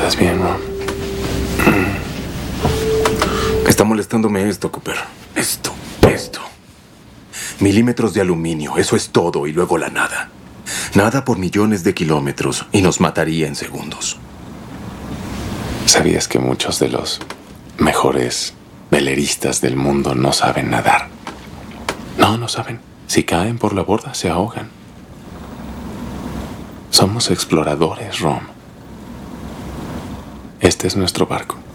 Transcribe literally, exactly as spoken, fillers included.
¿Estás bien, no? Está molestándome esto, Cooper. Esto, esto. Milímetros de aluminio, eso es todo, y luego la nada. Nada por millones de kilómetros, y nos mataría en segundos. ¿Sabías que muchos de los mejores veleristas del mundo no saben nadar? No, no saben. Si caen por la borda, se ahogan. Somos exploradores, Rom. Este es nuestro barco.